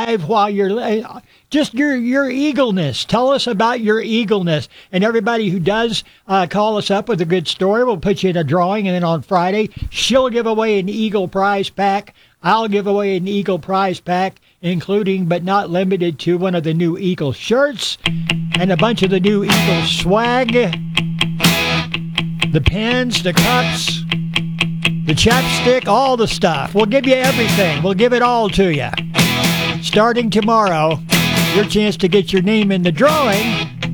live while you're just your eagleness. Tell us about your eagleness. And everybody who does call us up with a good story, we'll put you in a drawing. And then on Friday, she'll give away an Eagle prize pack. I'll give away an Eagle prize pack, including but not limited to one of the new Eagle shirts and a bunch of the new Eagle swag, the pens, the cups, the chapstick, all the stuff. We'll give you everything. We'll give it all to you. Starting tomorrow, your chance to get your name in the drawing